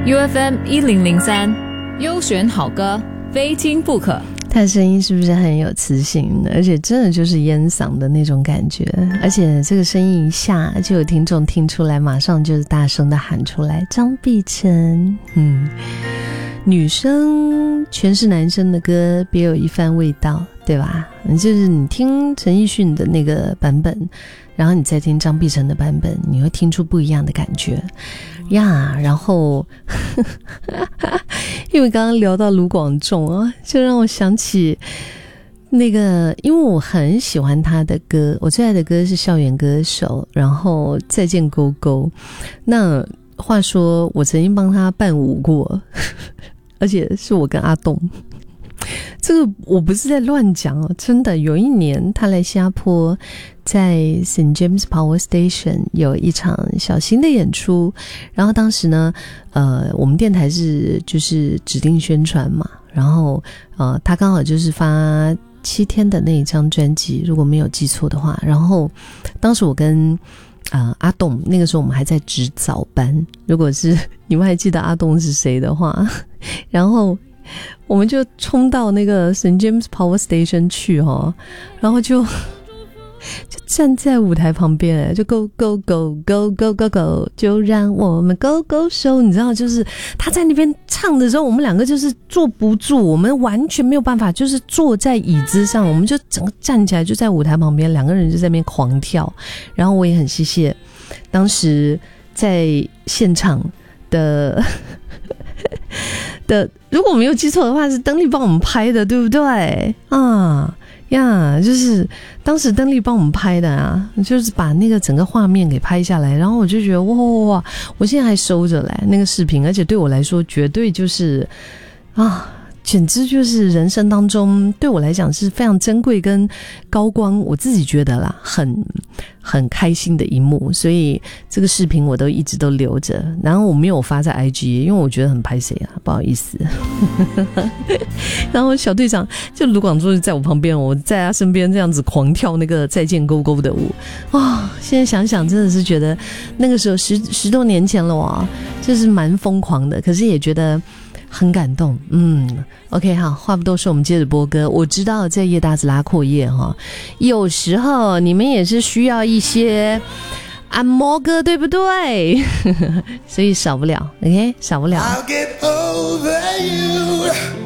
UFM 1003，优选好歌，非听不可。 他的声音是不是很有磁性，而且真的就是烟嗓的那种感觉，而且这个声音一下就有听众听出来，马上就是大声的喊出来，张碧晨。女生诠释男生的歌别有一番味道，对吧？就是你听陈奕迅的那个版本，然后你再听张碧晨的版本，你会听出不一样的感觉呀。然后因为刚刚聊到卢广仲啊，就让我想起那个，因为我很喜欢他的歌，我最爱的歌是校园歌手，然后再见勾勾。那话说我曾经帮他伴舞过而且是我跟阿栋，这个我不是在乱讲哦，真的。有一年他来新加坡，在 St. James Power Station 有一场小型的演出，然后当时呢我们电台是就是指定宣传嘛，然后他刚好就是发7天的那一张专辑，如果没有记错的话，然后当时我跟阿栋，那个时候我们还在值早班，如果是你们还记得阿栋是谁的话，然后我们就冲到那个 St. James Power Station 去然后就站在舞台旁边，就 go go go go go go go， 就让我们 go go show。 你知道，就是他在那边唱的时候，我们两个就是坐不住，我们完全没有办法就是坐在椅子上，我们就整个站起来，就在舞台旁边，两个人就在那边狂跳。然后我也很谢谢当时在现场的如果我没有记错的话是登力帮我们拍的，对不对就是当时登力帮我们拍的啊，就是把那个整个画面给拍下来，然后我就觉得哇，我现在还收着来那个视频，而且对我来说绝对就是简直就是人生当中对我来讲是非常珍贵跟高光，我自己觉得啦，很开心的一幕，所以这个视频我都一直都留着，然后我没有发在 IG， 因为我觉得很拍谁啊，不好意思然后小队长就卢广仲就在我旁边，我在他身边这样子狂跳那个再见勾勾的舞现在想想真的是觉得那个时候十多年前了就是蛮疯狂的，可是也觉得很感动。OK， 好，话不多说，我们接着播歌。我知道在夜大子拉阔夜有时候你们也是需要一些按摩歌，对不对所以少不了 OK， 少不了。 I'll get over you